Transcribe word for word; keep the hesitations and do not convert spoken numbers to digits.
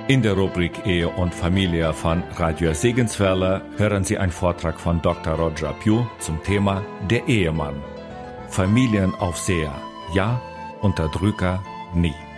In der Rubrik Ehe und Familie von Radio Segenswelle hören Sie einen Vortrag von Doktor Roger Pugh zum Thema Der Ehemann. Familienaufseher, ja, Unterdrücker, nie.